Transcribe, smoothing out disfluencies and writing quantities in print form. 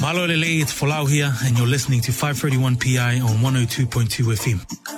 Malo Lele, it's Folau here, and you're listening to 531 PI on 102.2 FM.